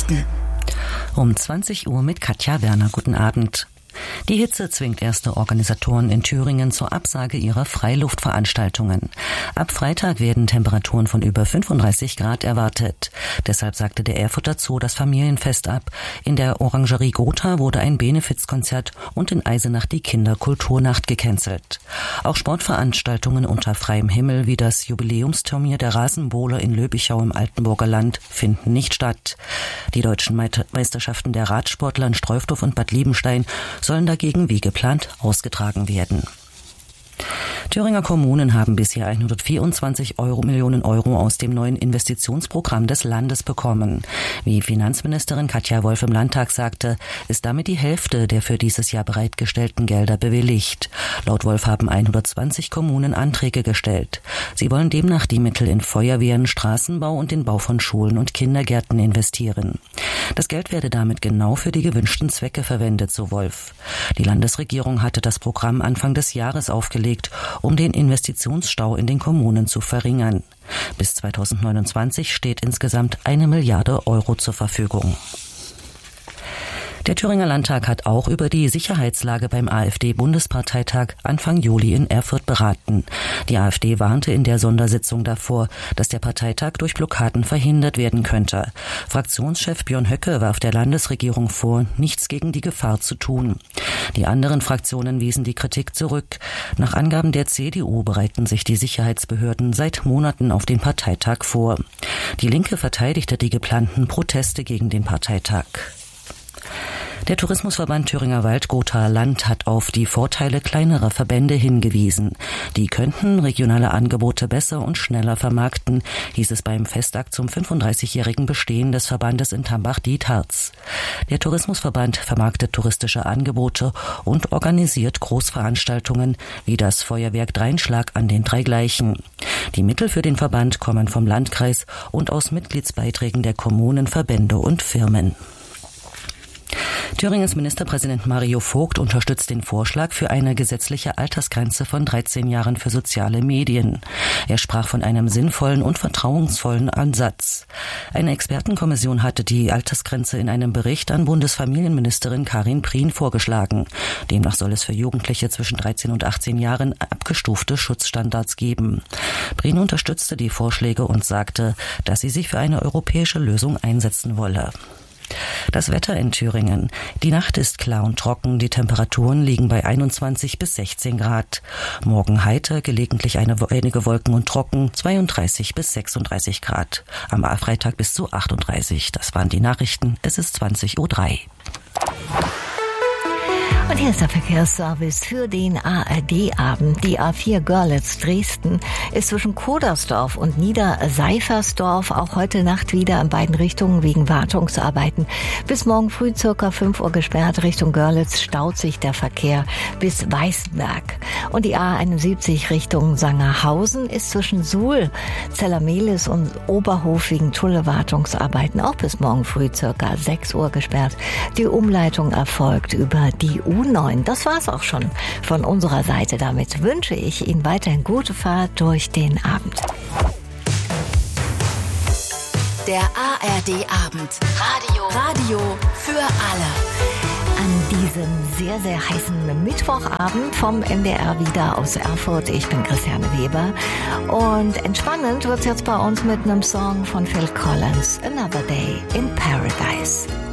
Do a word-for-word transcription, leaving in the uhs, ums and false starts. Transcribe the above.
Nachrichten. Um zwanzig Uhr mit Katja Werner. Guten Abend. Die Hitze zwingt erste Organisatoren in Thüringen zur Absage ihrer Freiluftveranstaltungen. Ab Freitag werden Temperaturen von über fünfunddreißig Grad erwartet. Deshalb sagte der Erfurter Zoo das Familienfest ab. In der Orangerie Gotha wurde ein Benefizkonzert und in Eisenach die Kinderkulturnacht gecancelt. Auch Sportveranstaltungen unter freiem Himmel wie das Jubiläumsturnier der Rasenbowler in Löbichau im Altenburger Land finden nicht statt. Die deutschen Meisterschaften der Radsportler in Streufdorf und Bad Liebenstein sollen dagegen wie geplant ausgetragen werden. Thüringer Kommunen haben bisher hundertvierundzwanzig Euro, Millionen Euro aus dem neuen Investitionsprogramm des Landes bekommen. Wie Finanzministerin Katja Wolf im Landtag sagte, ist damit die Hälfte der für dieses Jahr bereitgestellten Gelder bewilligt. Laut Wolf haben hundertzwanzig Kommunen Anträge gestellt. Sie wollen demnach die Mittel in Feuerwehren, Straßenbau und den Bau von Schulen und Kindergärten investieren. Das Geld werde damit genau für die gewünschten Zwecke verwendet, so Wolf. Die Landesregierung hatte das Programm Anfang des Jahres aufgelegt, um den Investitionsstau in den Kommunen zu verringern. Bis zweitausendneunundzwanzig steht insgesamt eine Milliarde Euro zur Verfügung. Der Thüringer Landtag hat auch über die Sicherheitslage beim AfD-Bundesparteitag Anfang Juli in Erfurt beraten. Die AfD warnte in der Sondersitzung davor, dass der Parteitag durch Blockaden verhindert werden könnte. Fraktionschef Björn Höcke warf der Landesregierung vor, nichts gegen die Gefahr zu tun. Die anderen Fraktionen wiesen die Kritik zurück. Nach Angaben der C D U bereiten sich die Sicherheitsbehörden seit Monaten auf den Parteitag vor. Die Linke verteidigte die geplanten Proteste gegen den Parteitag. Der Tourismusverband Thüringer Wald-Gotha Land hat auf die Vorteile kleinerer Verbände hingewiesen. Die könnten regionale Angebote besser und schneller vermarkten, hieß es beim Festakt zum fünfunddreißigjährigen Bestehen des Verbandes in Tambach-Dietharz. Der Tourismusverband vermarktet touristische Angebote und organisiert Großveranstaltungen wie das Feuerwerk Dreinschlag an den drei Gleichen. Die Mittel für den Verband kommen vom Landkreis und aus Mitgliedsbeiträgen der Kommunen, Verbände und Firmen. Thüringens Ministerpräsident Mario Vogt unterstützt den Vorschlag für eine gesetzliche Altersgrenze von dreizehn Jahren für soziale Medien. Er sprach von einem sinnvollen und vertrauensvollen Ansatz. Eine Expertenkommission hatte die Altersgrenze in einem Bericht an Bundesfamilienministerin Karin Prien vorgeschlagen. Demnach soll es für Jugendliche zwischen dreizehn und achtzehn Jahren abgestufte Schutzstandards geben. Prien unterstützte die Vorschläge und sagte, dass sie sich für eine europäische Lösung einsetzen wolle. Das Wetter in Thüringen. Die Nacht ist klar und trocken, die Temperaturen liegen bei einundzwanzig bis sechzehn Grad. Morgen heiter, gelegentlich eine, einige Wolken und trocken, zweiunddreißig bis sechsunddreißig Grad. Am Freitag bis zu achtunddreißig. Das waren die Nachrichten. Es ist zwanzig Uhr drei. Und hier ist der Verkehrsservice für den A R D-Abend. Die A vier Görlitz-Dresden ist zwischen Kodersdorf und Niederseifersdorf auch heute Nacht wieder in beiden Richtungen wegen Wartungsarbeiten. Bis morgen früh circa fünf Uhr gesperrt. Richtung Görlitz staut sich der Verkehr bis Weißenberg. Und die A einundsiebzig Richtung Sangerhausen ist zwischen Suhl, Zellermehlis und Oberhof wegen Tulle-Wartungsarbeiten auch bis morgen früh circa sechs Uhr gesperrt. Die Umleitung erfolgt über die U neun. Das war's auch schon von unserer Seite. Damit wünsche ich Ihnen weiterhin gute Fahrt durch den Abend. Der A R D-Abend. Radio. Radio für alle. An diesem sehr, sehr heißen Mittwochabend vom M D R wieder aus Erfurt. Ich bin Christiane Weber. Und entspannend wird's jetzt bei uns mit einem Song von Phil Collins. Another Day in Paradise.